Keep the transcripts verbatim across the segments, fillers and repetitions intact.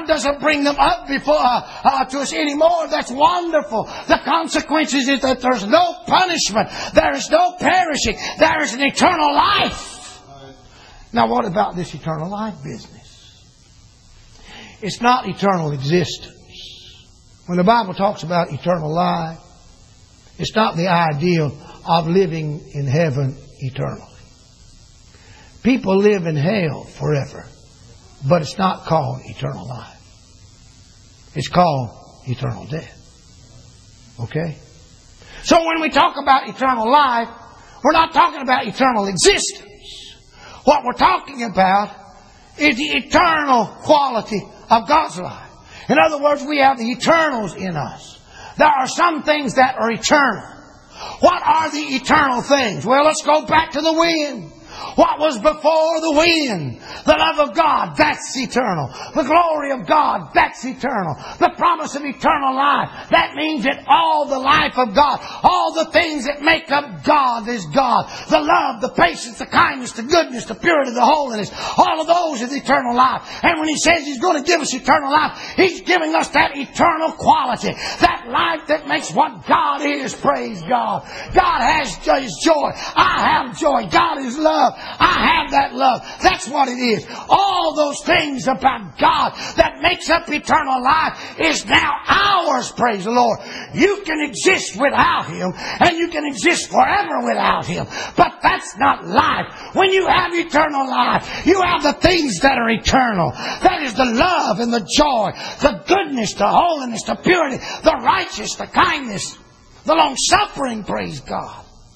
God doesn't bring them up before uh, uh, to us anymore. That's wonderful. The consequences is that there's no punishment. There is no perishing. There is an eternal life. Now what about this eternal life business? It's not eternal existence. When the Bible talks about eternal life, it's not the ideal of living in heaven eternally. People live in hell forever, but it's not called eternal life. It's called eternal death. Okay? So when we talk about eternal life, we're not talking about eternal existence. What we're talking about is the eternal quality of God's life. In other words, we have the eternals in us. There are some things that are eternal. What are the eternal things? Well, let's go back to the wind. What was before the wind? The love of God, that's eternal. The glory of God, that's eternal. The promise of eternal life, that means that all the life of God, all the things that make up God is God. The love, the patience, the kindness, the goodness, the purity, the holiness, all of those is eternal life. And when He says He's going to give us eternal life, He's giving us that eternal quality. That life that makes what God is, praise God. God has His joy. I have joy. God is love. I have that love. That's what it is. All those things about God that makes up eternal life is now ours, praise the Lord. You can exist without Him, and you can exist forever without Him. But that's not life. When you have eternal life, you have the things that are eternal. That is the love and the joy, the goodness, the holiness, the purity, the righteousness, the kindness, the long-suffering, praise God.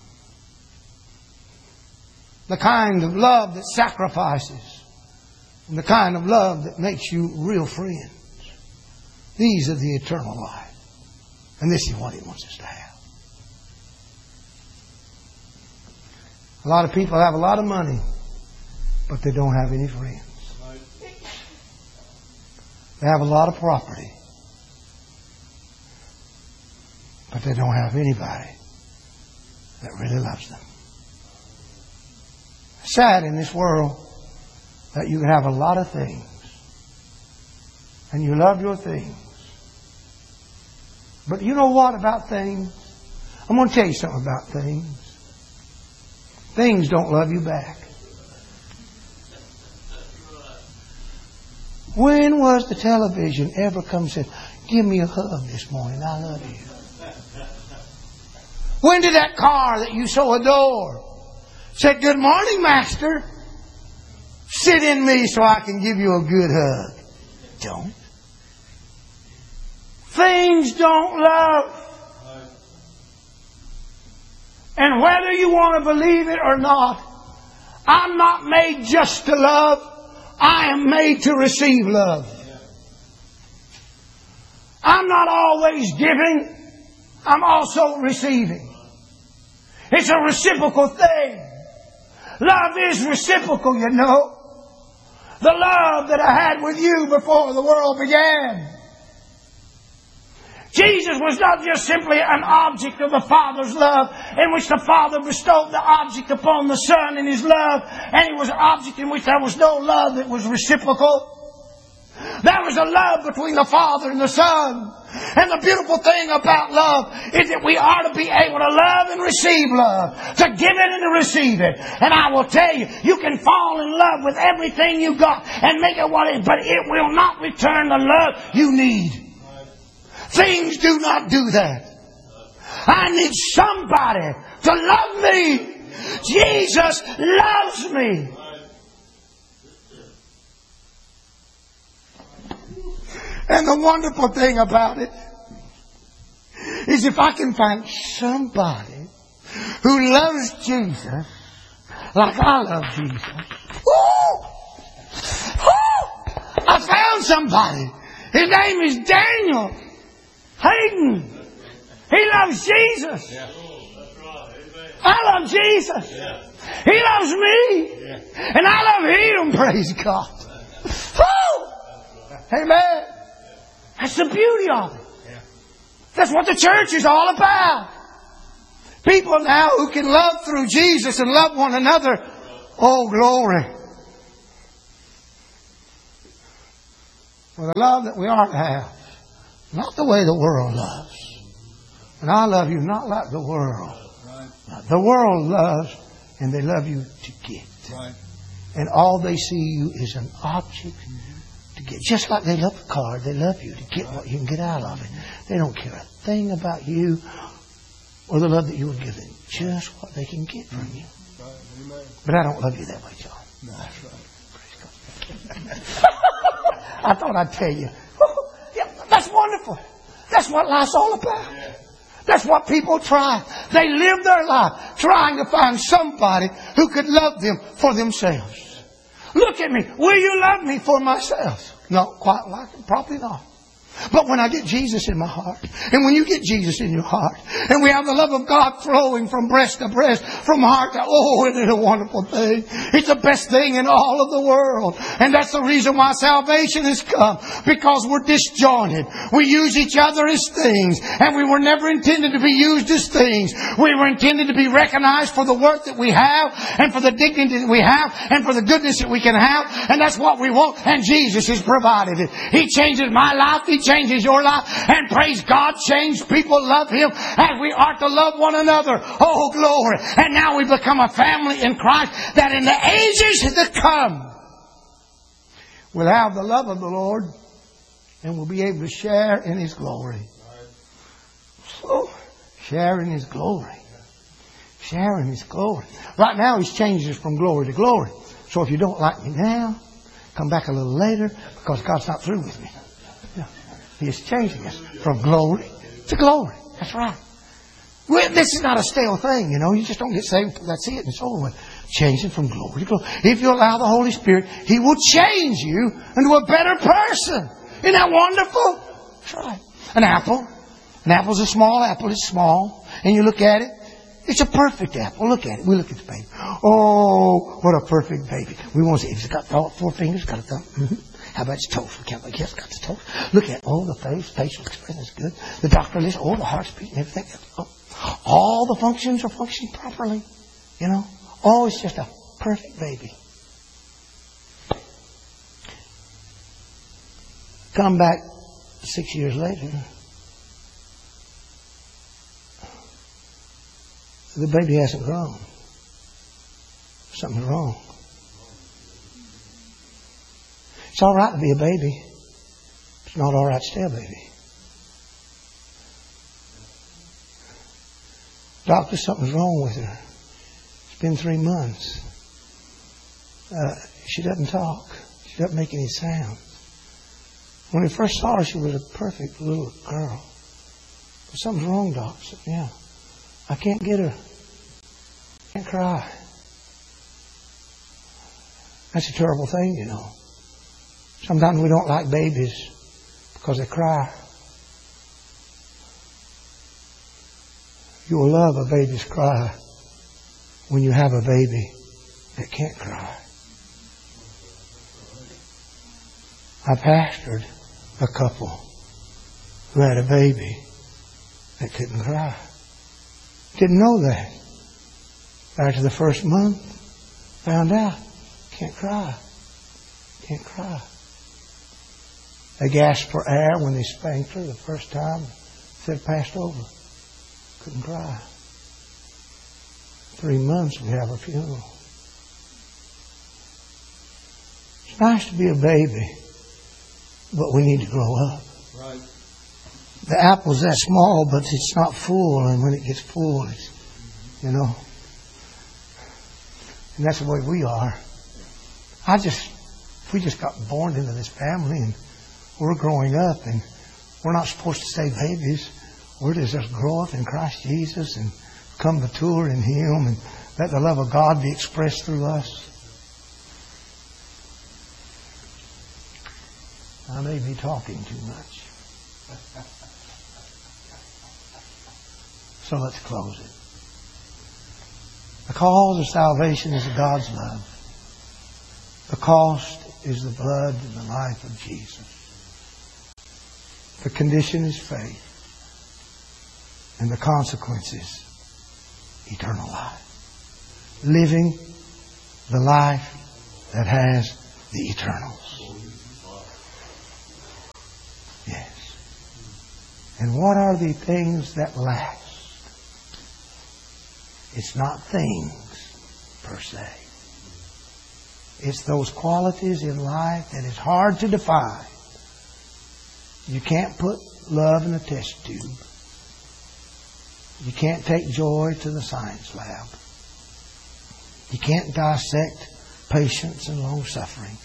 The kind of love that sacrifices, and the kind of love that makes you real friends. These are the eternal life. And this is what He wants us to have. A lot of people have a lot of money, but they don't have any friends. They have a lot of property, but they don't have anybody that really loves them. Sad in this world that you can have a lot of things and you love your things. But you know what about things? I'm going to tell you something about things. Things don't love you back. When was the television ever come and said, give me a hug this morning, I love you? When did that car that you so adore said, good morning, Master. Sit in me so I can give you a good hug? Don't. Things don't love. And whether you want to believe it or not, I'm not made just to love. I am made to receive love. I'm not always giving. I'm also receiving. It's a reciprocal thing. Love is reciprocal, you know. The love that I had with you before the world began. Jesus was not just simply an object of the Father's love, in which the Father bestowed the object upon the Son in His love, and He was an object in which there was no love that was reciprocal. There was a love between the Father and the Son. And the beautiful thing about love is that we are to be able to love and receive love. To give it and to receive it. And I will tell you, you can fall in love with everything you got and make it what it is, but it will not return the love you need. Things do not do that. I need somebody to love me. Jesus loves me. And the wonderful thing about it is if I can find somebody who loves Jesus like I love Jesus. Woo! Woo! I found somebody. His name is Daniel Hayden. He loves Jesus. Yeah. That's right. Amen. I love Jesus. Yeah. He loves me. Yeah. And I love Him, praise God. Woo! Amen. That's the beauty of it. Yeah. That's what the church is all about. People now who can love through Jesus and love one another. Oh, glory. For the love that we are to have, not the way the world loves. And I love you not like the world. The world loves, and they love you to get. And all they see you is an object to get. Just like they love the car, they love you to get what you can get out of it. They don't care a thing about you or the love that you would give them. Just what they can get from you. But I don't love you that way, John. No, that's right. Praise God. I thought I'd tell you. Yeah, that's wonderful. That's what life's all about. That's what people try. They live their life trying to find somebody who could love them for themselves. Look at me. Will you love me for myself? Not quite like it. Probably not. But when I get Jesus in my heart, and when you get Jesus in your heart, and we have the love of God flowing from breast to breast, from heart to, oh, isn't it a wonderful thing? It's the best thing in all of the world. And that's the reason why salvation has come. Because we're disjointed. We use each other as things. And we were never intended to be used as things. We were intended to be recognized for the work that we have, and for the dignity that we have, and for the goodness that we can have. And that's what we want. And Jesus has provided it. He changes my life. He changes your life, and praise God, changed people love Him, and we are to love one another. Oh, glory. And now we become a family in Christ, that in the ages to come we'll have the love of the Lord, and we'll be able to share in His glory. So, share in His glory. Share in His glory. Right now He's changed us from glory to glory. So if you don't like me now, come back a little later, because God's not through with me. He is changing us from glory to glory. That's right. Well, this is not a stale thing, you know. You just don't get saved. That's it. And it's over with. Changing from glory to glory. If you allow the Holy Spirit, He will change you into a better person. Isn't that wonderful? That's right. An apple. An apple's a small apple. It's small. And you look at it. It's a perfect apple. Look at it. We look at the baby. Oh, what a perfect baby. We want to see. It's got four fingers. Got a thumb. Mm-hmm. How about its toes? We can't look. Yes, got the toes. Look at all the face. Facial expression is good. The doctor lists all the heart's beating, everything. Oh, all the functions are functioning properly. You know? Oh, it's just a perfect baby. Come back six years later. The baby hasn't grown. Something's wrong. It's all right to be a baby. It's not all right to stay a baby. Doctor, something's wrong with her. It's been three months. Uh, she doesn't talk. She doesn't make any sound. When we first saw her, she was a perfect little girl. But something's wrong, Doc. I said, yeah. I can't get her. I can't cry. That's a terrible thing, you know. Sometimes we don't like babies because they cry. You will love a baby's cry when you have a baby that can't cry. I pastored a couple who had a baby that couldn't cry. Didn't know that. After the first month, found out, can't cry. Can't cry. They gasped for air when they spanked her the first time. Said passed over. Couldn't cry. Three months we have a funeral. It's nice to be a baby, but we need to grow up. Right. The apple's that small, but it's not full, and when it gets full, it's, you know. And that's the way we are. I just, we just got born into this family, and we're growing up, and we're not supposed to stay babies. We're to just grow up in Christ Jesus and become mature in Him, and let the love of God be expressed through us. I may be talking too much. So let's close it. The cause of salvation is God's love. The cost is the blood and the life of Jesus. The condition is faith. And the consequences, eternal life. Living the life that has the eternals. And what are the things that last? It's not things per se. It's those qualities in life that is hard to define. You can't put love in a test tube. You can't take joy to the science lab. You can't dissect patience and long-suffering.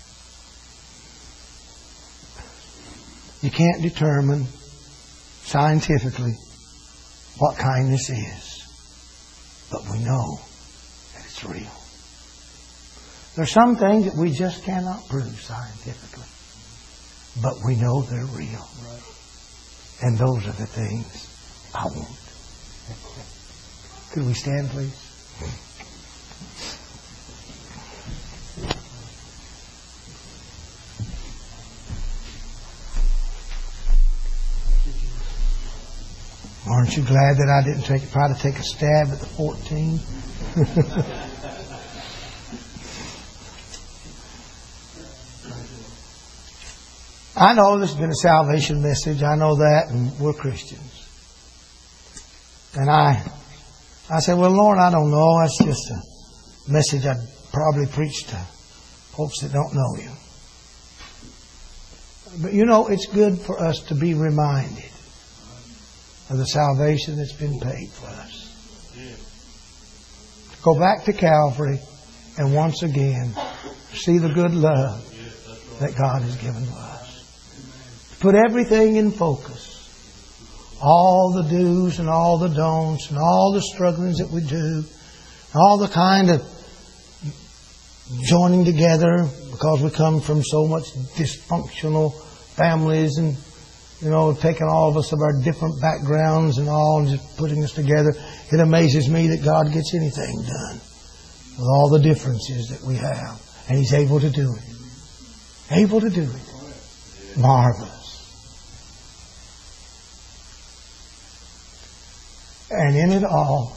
You can't determine scientifically what kindness is. But we know that it's real. There's some things that we just cannot prove scientifically. But we know they're real. And those are the things I want. Could we stand, please? Aren't you glad that I didn't take, try to take a stab at the fourteen? I know this has been a salvation message. I know that, and we're Christians. And I, I said, well, Lord, I don't know. That's just a message I'd probably preach to folks that don't know You. But you know, it's good for us to be reminded of the salvation that's been paid for us. Go back to Calvary and once again see the good love that God has given to us. Put everything in focus. All the do's and all the don'ts and all the strugglings that we do. All the kind of joining together because we come from so much dysfunctional families and, you know, taking all of us of our different backgrounds and all and just putting us together. It amazes me that God gets anything done with all the differences that we have. And He's able to do it. Able to do it. Marvelous. And in it all,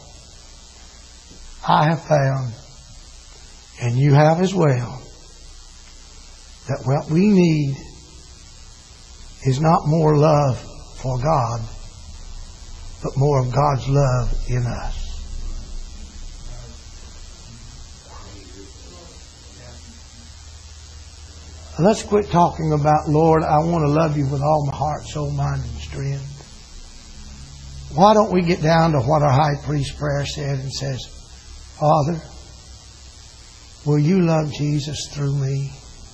I have found, and you have as well, that what we need is not more love for God, but more of God's love in us. Let's quit talking about, Lord, I want to love You with all my heart, soul, mind, and strength. Why don't we get down to what our high priest prayer said and says, Father, will You love Jesus through me?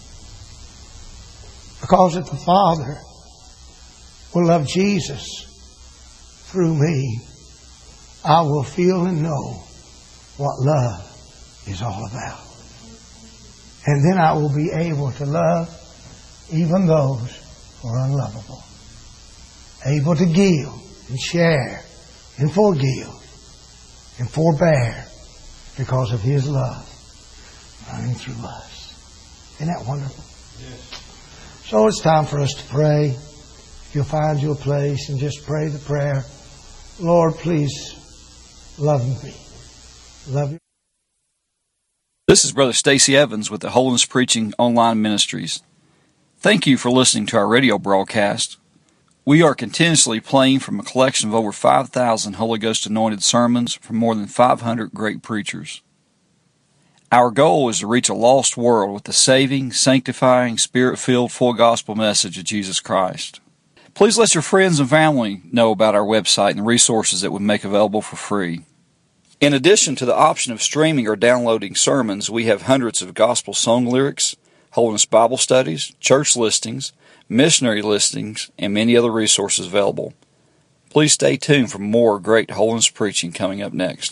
Because if the Father will love Jesus through me, I will feel and know what love is all about. And then I will be able to love even those who are unlovable. Able to give and share and forgive and forbear because of His love running through us. Isn't that wonderful? Yes. So it's time for us to pray. If you'll find you a place and just pray the prayer, Lord, please love me. Love You. This is Brother Stacy Evans with the Holiness Preaching Online Ministries. Thank you for listening to our radio broadcast. We are continuously playing from a collection of over five thousand Holy Ghost anointed sermons from more than five hundred great preachers. Our goal is to reach a lost world with the saving, sanctifying, Spirit-filled, full gospel message of Jesus Christ. Please let your friends and family know about our website and the resources that we make available for free. In addition to the option of streaming or downloading sermons, we have hundreds of gospel song lyrics, Holiness Bible studies, church listings, missionary listings, and many other resources available. Please stay tuned for more great holiness preaching coming up next.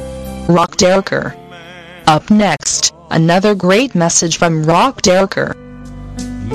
Rock Derricker. Up next, another great message from Rock Derricker.